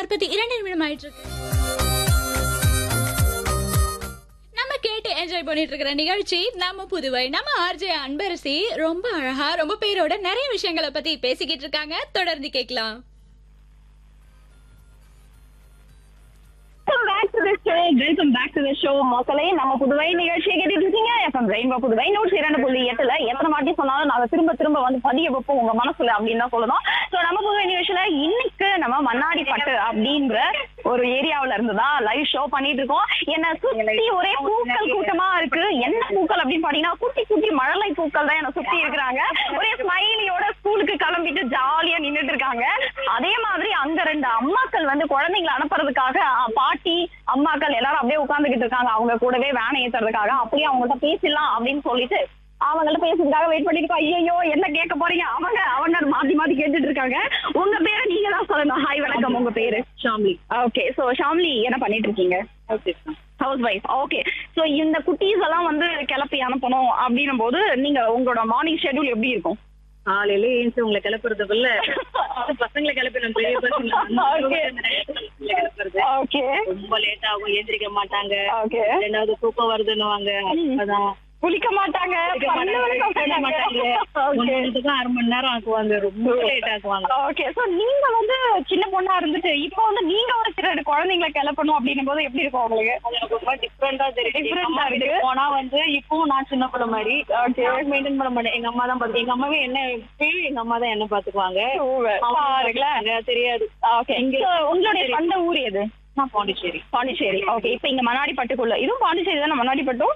8:42 ஆயிட்டு இருக்கு. நம்ம கேட்டு என்ஜாய் பண்ணிட்டு இருக்கிற நிகழ்ச்சி நம்ம புதுவை. நம்ம ஆர்ஜே அன்பரசி ரொம்ப அழகா ரொம்ப பேரோட நிறைய விஷயங்களை பத்தி பேசிக்கிட்டு இருக்காங்க. தொடர்ந்து கேட்கலாம். Welcome back to the show மக்களே. நம்ம புதுவை நிகழ்ச்சியை கேட்டுட்டு இருக்கீங்க. எஃப்எம் ரெயின்போ புதுவை 102.8ல எத்தனை வாட்டி சொன்னாலும் நாங்க திரும்ப திரும்ப வந்து பதிய வைப்போம் உங்க மனசுல அப்படின்னு தான் சொல்லணும். சோ நம்ம புதுவை நிகழ்ச்சியில இன்னைக்கு நம்ம மண்ணாடி பட்டு அப்படின்ற ஒரு ஏரியாவில இருந்துதான் லைவ் ஷோ பண்ணிட்டு இருக்கோம். என்ன சுத்தி ஒரே பூக்கள் கூட்டமா இருக்கு. என்ன பூக்கள் அப்படின்னு பாத்தீங்கன்னா குட்டி குட்டி மழலை பூக்கள் தான் என்ன சுத்தி இருக்கிறாங்க. ஒரே ஸ்மைலியோட ஸ்கூலுக்கு கிளம்பிட்டு ஜாலியா நின்றுட்டு இருக்காங்க. அதே மாதிரி அங்க 2 அம்மாக்கள் வந்து குழந்தைங்களை அனுப்புறதுக்காக பாட்டி அம்மாக்கள் எல்லாரும் அப்படியே உட்கார்ந்துகிட்டு இருக்காங்க. அவங்க கூடவே வேனை ஏத்துறதுக்காக அப்படியே அவங்கள்ட்ட பேசிடலாம் அப்படின்னு சொல்லிட்டு அவங்கள்ட்ட பேசுறதுக்காக வெயிட் பண்ணிட்டு இருக்கோம். ஐயோ என்ன கேட்க போறீங்க? அவங்க மாத்தி மாத்தி கேட்டுட்டு இருக்காங்க. உங்க பேரை நீங்க தான் சொல்லணும். ஹாய் வணக்கம், உங்க பேரு? ஷாம்லி. ஓகே, சோ ஷாம்லி என்ன பண்ணிட்டு இருக்கீங்க? House wife. ஓகே, சோ இந்த குட்டீஸ் எல்லாம் வந்து கிளப்பி அனுப்பணும் அப்படின்னும் போது நீங்க உங்களோட மார்னிங் ஷெட்யூல் எப்படி இருக்கும்? காலையில ஏஞ்சி உங்களை கிளப்புறதுக்குள்ள பசங்களை கிளப்பிடும். பெரிய கிளப்புறது ஓகே, ரொம்ப லேட் ஆகும், ஏந்திரிக்க மாட்டாங்க. ஓகே, 2வது தூக்கம் வருதுன்னுவாங்க. அதான் குளிக்க மாட்டாங்க, மாட்டாங்க. 1 மணி நேரம் ஆக்குவாங்க, ரொம்ப லேட் ஆக்குவாங்க. ஓகே, சோ நீங்க வந்து சின்ன பொண்ணா இருந்துட்டு இப்போ வந்து நீங்க ஒரு 2 குழந்தைங்களை கிளப்பணும் அப்படின்னும் போது எப்படி இருக்கும் உங்களுக்கு? ரொம்ப டிஃப்ரெண்டா Different-ஆ இருக்கு. போனா வந்து இப்பவும் நான் சின்ன பிள்ளை மாதிரி மெயின்டைன் பண்ண மாட்டேன். எங்க அம்மா தான் பாத்து, எங்க அம்மாவே என்ன எங்க அம்மா தான் என்ன பாத்துக்குவாங்க. பாருங்களேன், தெரியாது. ஓகே, உங்களுடைய சொந்த ஊர் எது? நான் பாண்டிச்சேரி. பாண்டிச்சேரி. ஓகே, இப்ப இங்க மண்ணாடி பட்டுக்குள்ள இதுவும் பாண்டிச்சேரி தானே? மண்ணாடி பட்டும்.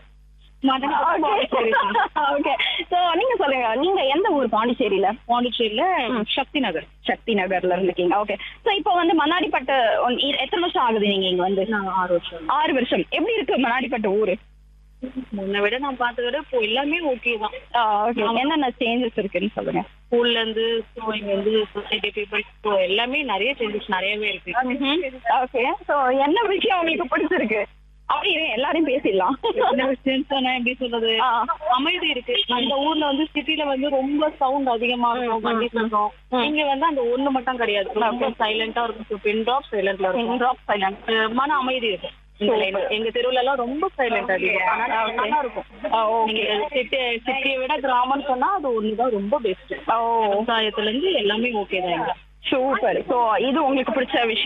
ஓகே, சோ நீங்க சொல்லுங்க, நீங்க எந்த ஊர் பாண்டிச்சேரியில? பாண்டிச்சேரியில சக்தி நகர். சக்தி நகர்ல இருக்கீங்க. ஓகே, சோ இப்போ வந்து மண்ணாடிப்பட்டு எத்தனை வருஷம் ஆகுது நீங்க இங்க வந்து? 6 வருஷம். 6 வருஷம். எப்படி இருக்கு மண்ணாடிப்பட்டு ஊரு? முன்ன விட நான் பார்த்தத விட இப்போ எல்லாமே ஓகே தான். என்னென்ன சேஞ்சஸ் இருக்குன்னு சொல்லுங்க. ஸ்கூல்ல இருந்து இங்க இருந்து சொசைட்டி பீப்புள் எல்லாமே நிறைய சேஞ்சஸ் நிறையவே இருக்கு. ஓகே, சோ என்ன விஷயம் உங்களுக்கு பிடிச்சிருக்கு? அப்படி எல்லாரையும் பேசிடலாம். என்ன விஷயம் சொன்னா எப்படி சொல்றது, அமைதி இருக்கு. அந்த ஊர்ல வந்து சிட்டில வந்து ரொம்ப சவுண்ட் அதிகமா இருக்கும், வண்டி சத்தம். இங்க வந்து அந்த ஒண்ணு மட்டும் கிடையாது, ரொம்ப சைலண்டா இருக்கும். பின் ட்ராப் சைலண்ட்ல இருக்கும், மன அமைதி இருக்கும். எங்க தெருவுல எல்லாம் ரொம்ப சைலண்ட் அதிகம், நல்லா இருக்கும். சிட்டியை விட கிராமம்னு சொன்னா அது ஒண்ணுதான் ரொம்ப பெஸ்ட். விவசாயத்துல இருந்து எல்லாமே ஓகே தான். சூப்பர். சோ இது உங்களுக்கு பிடிச்ச விஷயம்.